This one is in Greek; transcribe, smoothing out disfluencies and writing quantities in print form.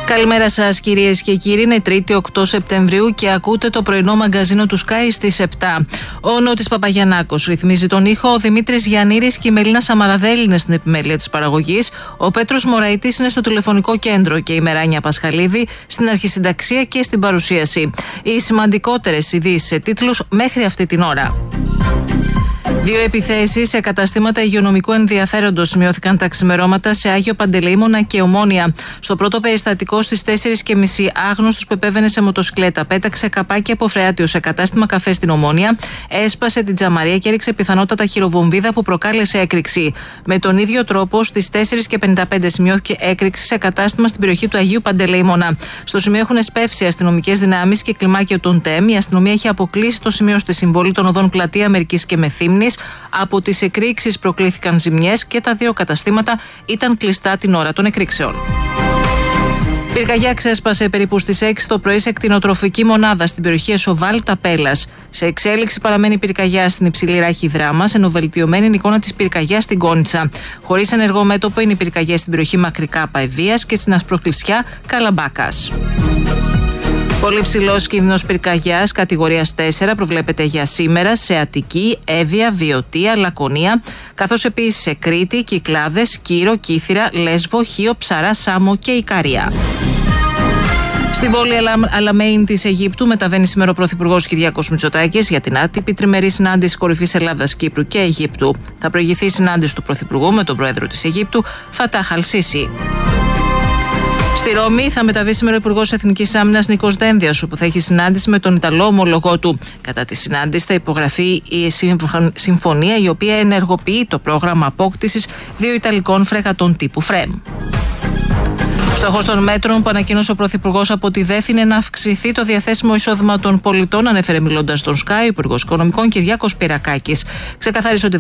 Καλημέρα σας κυρίες και κύριοι, είναι 3η 8 Σεπτεμβρίου και ακούτε το πρωινό μαγκαζίνο του Sky στις 7. Ο Νότης Παπαγιαννάκος ρυθμίζει τον ήχο, ο Δημήτρης Γιαννήρης και η Μελίνα Σαμαραδέλη είναι στην επιμέλεια της παραγωγής, ο Πέτρος Μωραϊτής είναι στο τηλεφωνικό κέντρο και η Μεράνια Πασχαλίδη στην αρχισυνταξία και στην παρουσίαση. Οι σημαντικότερες ειδήσεις σε τίτλους μέχρι αυτή την ώρα. 2 επιθέσεις σε καταστήματα υγειονομικού ενδιαφέροντος σημειώθηκαν τα ξημερώματα σε Άγιο Παντελεήμονα και Ομόνια. Στο πρώτο περιστατικό στις 4:30, άγνωστος που επέβαινε σε μοτοσυκλέτα πέταξε καπάκι από φρεάτιο σε κατάστημα καφέ στην Ομόνια, έσπασε την τζαμαρία και έριξε πιθανότατα χειροβομβίδα που προκάλεσε έκρηξη. Με τον ίδιο τρόπο, στις 4:55 σημειώθηκε έκρηξη σε κατάστημα στην περιοχή του Αγίου Παντελεήμονα. Στο σημείο έχουν εσπεύσει αστυνομικές δυνάμεις και κλιμάκιο των ΤΕΜ. Η αστυνομία έχει αποκλείσει το σημείο στη συμβολή των οδών Πλατεία Αμερικής και Μεθύμνης. Από τις εκρήξεις προκλήθηκαν ζημιές και τα 2 καταστήματα ήταν κλειστά την ώρα των εκρήξεων. Πυρκαγιά ξέσπασε περίπου στις 6 το πρωί σε κτηνοτροφική μονάδα στην περιοχή Εσοβάλ Ταπέλας. Σε εξέλιξη παραμένει η πυρκαγιά στην Υψηλή Ράχη Δράμας, ενώ βελτιωμένη είναι η εικόνα της πυρκαγιάς στην Κόνιτσα. Χωρίς ενεργό μέτωπο είναι η πυρκαγιά στην περιοχή Μακρικά Παεβίας και στην Ασπροκλεισιά Καλαμπάκας. Πολύ ψηλός κίνδυνος πυρκαγιάς κατηγορίας 4 προβλέπεται για σήμερα σε Αττική, Εύβοια, Βιωτία, Λακωνία, καθώς επίσης σε Κρήτη, Κυκλάδες, Κύρο, Κύθυρα, Λέσβο, Χίο, Ψαρά, Σάμο και Ικαρία. Στην πόλη Αλαμέιν της Αιγύπτου μεταβαίνει σήμερα ο Πρωθυπουργός Κυριάκος Μητσοτάκης για την άτυπη τριμερή συνάντηση κορυφής Ελλάδας, Κύπρου και Αιγύπτου. Θα προηγηθεί η συνάντηση του Πρωθυπουργού με τον Πρόεδρο της Αιγύπτου, Φατάχ Αλ-Σίσι. Στη Ρώμη θα μεταβεί σήμερα ο Υπουργός Εθνικής Άμυνας Νίκος Δένδιας, όπου θα έχει συνάντηση με τον Ιταλό ομολογό του. Κατά τη συνάντηση θα υπογραφεί η συμφωνία η οποία ενεργοποιεί το πρόγραμμα απόκτησης 2 Ιταλικών φρεγατών τύπου ΦΡΕΜ. Στόχος των μέτρων που ανακοίνωσε ο Πρωθυπουργός από τη ΔΕΘ είναι να αυξηθεί το διαθέσιμο εισόδημα των πολιτών, ανέφερε μιλώντας στον Sky ο Υπουργός Οικονομικών Κυριάκος Πυρακάκης. Ξεκαθάρισε ότι